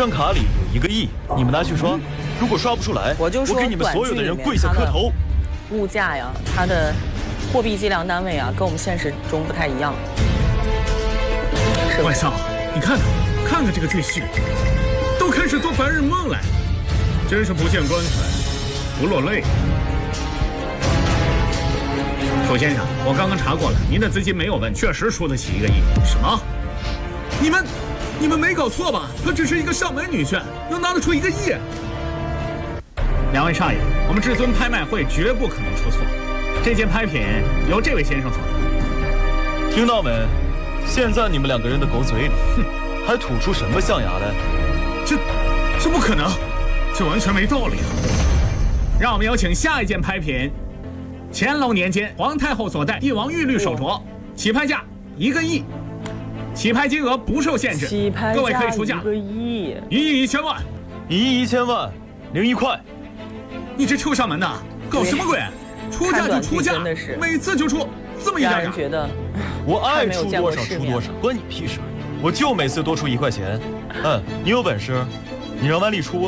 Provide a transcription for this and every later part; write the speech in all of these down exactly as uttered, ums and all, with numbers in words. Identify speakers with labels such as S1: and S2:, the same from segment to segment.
S1: 张卡里有一个亿，你们拿去刷。如果刷不出来，
S2: 我就说
S1: 我给你们所有的人跪下磕头。
S2: 物价呀，它的货币计量单位啊，跟我们现实中不太一样。
S3: 晚上，你看看，看看这个赘婿，都开始做白日梦来，真是不见棺材不落泪。楚先生，我刚刚查过了，您的资金没有问，确实输得起一个亿。什么？你们，你们没搞错吧？他只是一个上门女婿，能拿得出一个亿？两位少爷，我们至尊拍卖会绝不可能出错。这件拍品由这位先生做的。
S1: 听到没？现在你们两个人的狗嘴里，哼，还吐出什么象牙来？
S3: 这，这不可能，这完全没道理啊！让我们有请下一件拍品。乾隆年间，皇太后所戴帝王玉律手镯，起拍价一个亿，起拍金额不受限制，
S2: 起拍价
S3: 各位可以出价
S2: 一个亿，
S3: 一亿一千万，
S1: 一亿一千万零一块。
S3: 你这臭上门的，搞什么鬼？出价就出价，每次就出这么一点点。
S2: 让人觉得
S1: 我爱出多少出多少，关你屁事！我就每次多出一块钱。嗯，你有本事，你让万历出啊！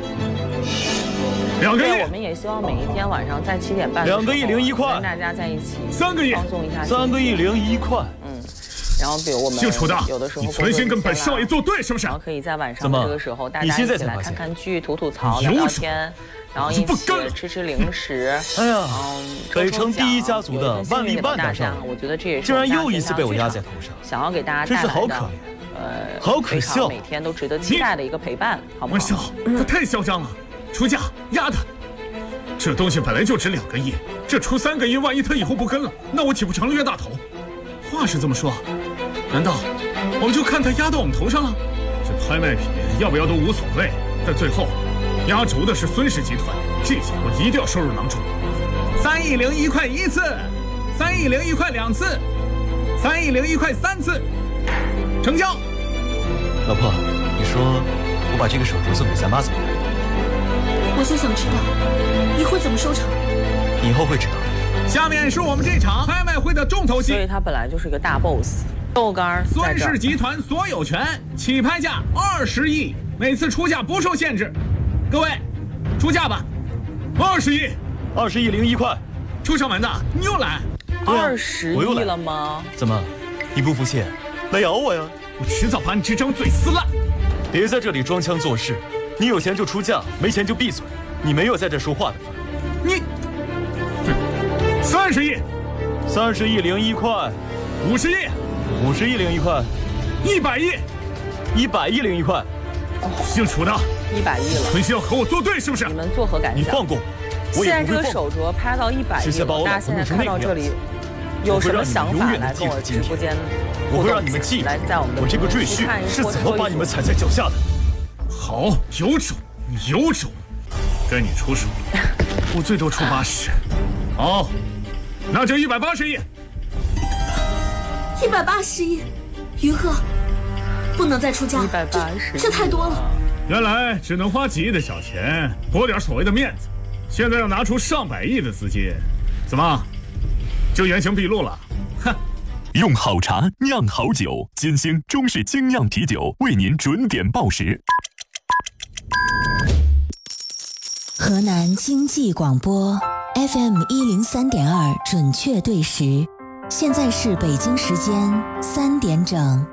S3: 两个亿，
S2: 我们也希望每一天晚上在七点半，
S1: 两个亿零一块，
S2: 跟大家在一起，
S3: 三个亿，
S2: 放松一下，
S1: 三个亿零一块，
S2: 嗯。然后比如我们
S3: 姓楚的，
S2: 有的时候
S3: 你存心跟本少爷作对是不是？
S2: 然后可以在晚上这个时候，大家一起来看看剧、吐吐槽、聊聊天，然后一起吃吃零食。
S1: 哎呀，
S2: 嗯，
S1: 北城第一家族的万历万大少，
S2: 我觉得这也是
S1: 竟然又一次被我压在头上，
S2: 想要给大家带来的，呃，
S1: 好可笑，
S2: 每天都值得期待的一个陪伴，好不好？
S3: 文少，他太嚣张了，出价压他。这东西本来就值两个亿，这出三个亿，万一他以后不跟了，那我岂不成了冤大头？话是这么说，难道我们就看他压到我们头上了？这拍卖品要不要都无所谓，但最后压轴的是孙氏集团，这些我一定要收入囊中。三亿零一块一次，三亿零一块两次，三亿零一块三次，成交。
S1: 老婆，你说我把这个手镯送给咱妈怎么样？
S4: 我就想知道你会怎么收场。
S1: 以后会知道。
S3: 下面是我们这场拍卖会的重头戏，
S2: 所以他本来就是一个大 boss。豆干，
S3: 孙氏集团所有权，起拍价二十亿，每次出价不受限制。各位，出价吧，二十亿，
S1: 二十亿零一块。
S3: 出上门的，你又来，
S2: 二十亿了吗？
S1: 怎么，你不服气，来咬我呀？
S3: 我迟早把你这张嘴撕烂。
S1: 别在这里装腔作势，你有钱就出价，没钱就闭嘴。你没有在这说话的份。
S3: 你，三十亿，
S1: 三十亿零一块，
S3: 五十亿，
S1: 五十亿零一块，
S3: 一百亿，
S1: 一百亿零一块。
S3: 姓楚的，
S2: 一百亿了，
S3: 存心要和我作对是不是？
S2: 你们作何感想？
S1: 你放过我，
S2: 现在这个手镯拍到一百亿，大家现在看到这里，有什么想法来跟我直播间
S1: 我会让你们记住，
S2: 来在我们的
S1: 我这个赘婿是怎么把你们踩在脚下的。
S3: 好，有种，有种，该你出手，我最多出八十。好，那就一百八十亿。
S4: 一百八十亿，于鹤，不能再出价，
S2: 一百八十，
S4: 这太多了。
S3: 原来只能花几亿的小钱博点所谓的面子，现在要拿出上百亿的资金，怎么，就原形毕露了？哼！
S5: 用好茶酿好酒，金星中式精酿啤酒为您准点报时。
S6: 河南经济广播 F M 一零三点二准确对时，现在是北京时间三点整。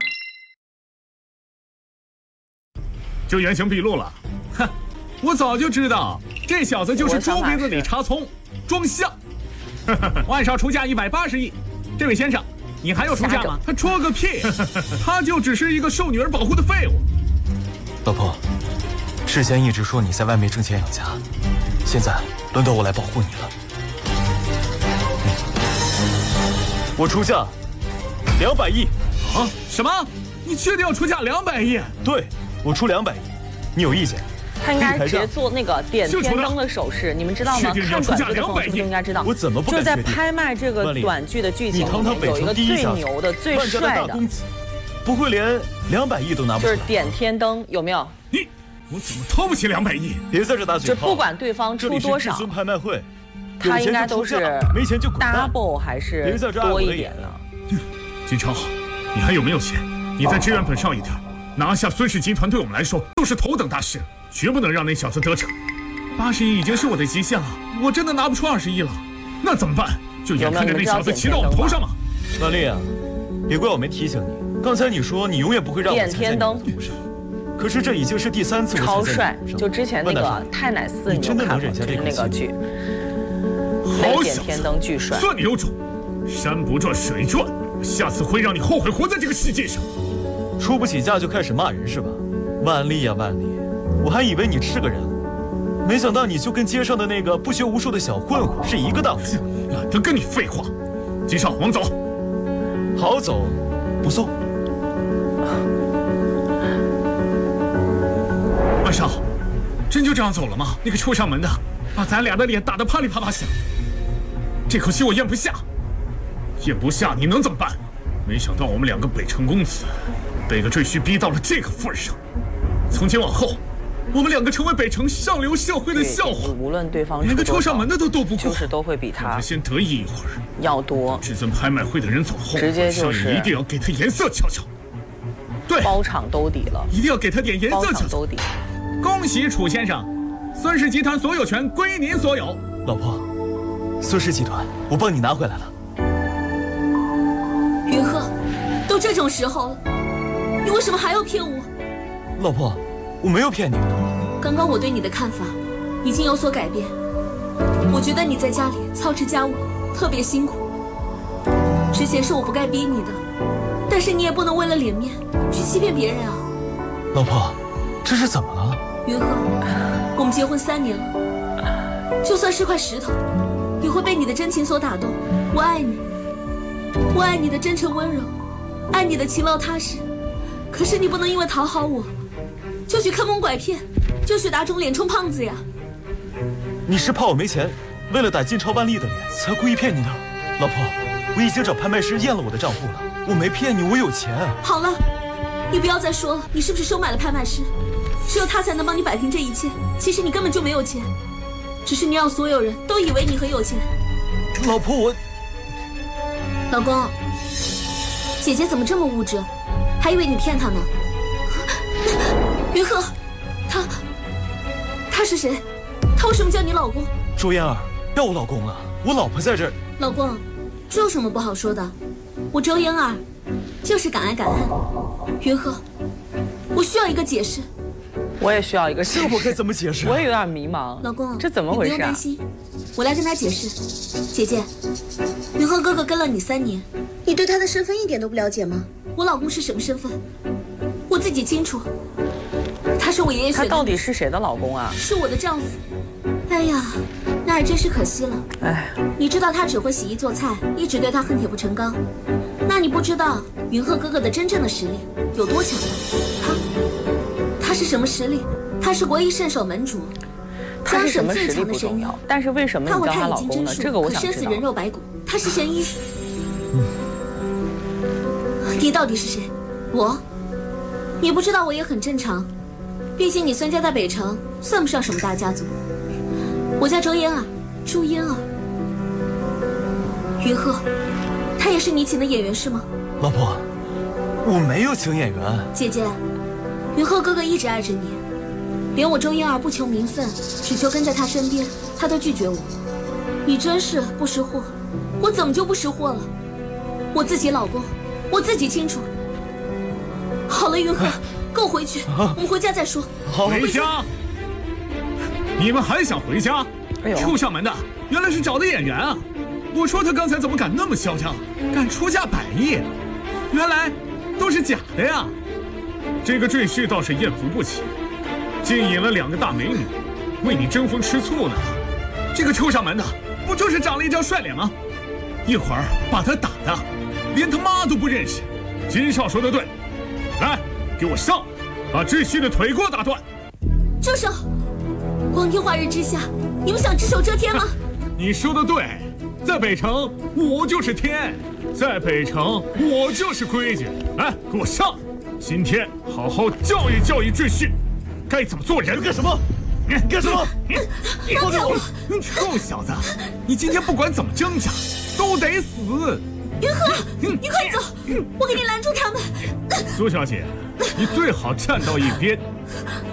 S3: 就原形毕露了，哼！我早就知道这小子就是猪鼻子里插葱，装像。万少出价一百八十亿，这位先生，你还要出价吗？他戳个屁！他就只是一个受女儿保护的废物。
S1: 老婆，之前一直说你在外面挣钱养家，现在轮到我来保护你了。我出价两百亿。
S3: 啊？什么？你确定要出价两百亿？
S1: 对，我出两百亿。你有意见？
S2: 他应该直接做那个点天灯的手势，你们知道吗？看短剧的朋友就应该知道。
S1: 我怎么不
S2: 敢确定？就在拍卖这个短剧的剧情里面，有一个最牛的、最帅的，
S1: 不会连两百亿都拿不出来。
S2: 就是点天灯，有没有？
S3: 你，我怎么掏不起两百亿？
S1: 别在这打嘴炮。
S2: 就不管对方出多少，
S1: 至尊拍卖会，
S2: 他应该都是
S1: 没钱就滚蛋
S2: double 还是多一点呢？
S3: 金超，你还有没有钱？你再支援本少一点。 拿下孙氏集团对我们来说都是头等大事，绝不能让那小子得逞。八十亿已经是我的极限了，我真的拿不出二十亿了，那怎么办？就眼看着那小子骑到我们头上了。
S1: 万丽啊，别怪我没提醒你，刚才你说你永远不会让我踩在你的头上，可是这已经是第三次我
S2: 超帅，就之前那个太奶寺，
S1: 你真的能忍下这
S2: 个那个剧？
S3: 好
S2: 点天灯巨帅，
S3: 算你有种！山不转水转，下次会让你后悔活在这个世界上。
S1: 出不起价就开始骂人是吧？万丽呀万丽，我还以为你是个人，没想到你就跟街上的那个不学无术的小混混是一个档次。
S3: 懒得跟你废话。金少，我们走。
S1: 好走，不送。
S3: 万少，真就这样走了吗？那个臭上门的，把咱俩的脸打得啪里啪啦响。这口气我咽不下，咽不下你能怎么办？没想到我们两个北城公子，被个赘婿逼到了这个份上。从今往后，我们两个成为北城上流社会的笑话。
S2: 无论对方
S3: 连个臭上门的都斗不过，
S2: 就是都会比他
S3: 先得意一会儿，
S2: 要多。
S3: 至尊拍卖会的人走后，
S2: 直接就是
S3: 一定要给他颜色瞧瞧。对，
S2: 包场兜底了，
S3: 一定要给他点颜色瞧瞧。
S2: 兜底。
S3: 恭喜楚先生，孙氏集团所有权归您所有。
S1: 老婆，孙氏集团我帮你拿回来了。
S4: 云鹤，都这种时候了，你为什么还要骗我？
S1: 老婆，我没有骗你。
S4: 刚刚我对你的看法已经有所改变，我觉得你在家里操持家务特别辛苦。之前是我不该逼你的，但是你也不能为了脸面去欺骗别人啊。
S1: 老婆，这是怎么了？
S4: 云鹤，我们结婚三年了，就算是块石头，也会被你的真情所打动。我爱你，我爱你的真诚温柔，爱你的勤劳踏实。可是你不能因为讨好我，就去坑蒙拐骗，就去打肿脸充胖子呀！
S1: 你是怕我没钱，为了打金超万丽的脸才故意骗你的？老婆，我已经找拍卖师验了我的账户了，我没骗你，我有钱。
S4: 好了，你不要再说了，你是不是收买了拍卖师？只有他才能帮你摆平这一切。其实你根本就没有钱，只是你让所有人都以为你很有钱。
S1: 老婆，我……
S4: 老公，姐姐怎么这么物质？还以为你骗她呢。云鹤，他他是谁？他为什么叫你老公？
S1: 周嫣儿，要我老公了，我老婆在这儿。
S4: 老公，这有什么不好说的？我周嫣儿就是敢爱敢恨。云鹤，我需要一个解释。
S2: 我也需要一个解释。
S1: 这我该怎么解释？
S2: 我也有点迷茫。
S4: 老公，
S2: 这怎么回事啊？
S4: 你不用担心，我来跟他解释。姐姐，云鹤哥哥跟了你三年，你对他的身份一点都不了解吗？我老公是什么身份，我自己清楚。他是我爷爷选的。
S2: 他到底是谁的老公啊？
S4: 是我的丈夫。哎呀，那还真是可惜了。
S2: 哎，
S4: 你知道他只会洗衣做菜，一直对他恨铁不成钢。那你不知道云鹤哥哥的真正的实力有多强大？他，他是什么实力？他是国一圣手门主，
S2: 他是什么实力不重要，但是为什么你叫他老公呢？这个我想知道。
S4: 生死人肉白骨，他是神医。你到底是谁？我？你不知道我也很正常，毕竟你孙家在北城算不上什么大家族。我叫周嫣儿，朱嫣儿。云鹤，他也是你请的演员是吗？
S1: 老婆，我没有请演员。
S4: 姐姐，云鹤哥哥一直爱着你，连我周嫣儿不求名分，只求跟在他身边，他都拒绝我。你真是不识货，我怎么就不识货了？我自己老公，我自己清楚。好了，云鹤，跟我回去，我们回家再说。
S1: 好，
S3: 回家。你们还想回家？
S2: 哎呦，
S3: 臭上门的，原来是找的演员啊！我说他刚才怎么敢那么嚣张，敢出价百亿？原来都是假的呀！这个赘婿倒是艳福不起，竟引了两个大美女，为你争风吃醋呢。这个臭上门的，不就是长了一张帅脸吗？一会儿把他打的连他妈都不认识。金少说的对，来，给我上，把赘婿的腿给我打断！
S4: 住手！光天化日之下，你们想只手遮天吗？
S3: 你说的对，在北城我就是天，在北城我就是规矩。来，给我上！今天好好教育教育赘婿，该怎么做人。
S1: 干什么？干什么？
S3: 你放开我！臭小子，你今天不管怎么挣扎，都得死！
S4: 云鹤，你快走，我给你拦住他们。
S3: 苏小姐， 你最好站到一边。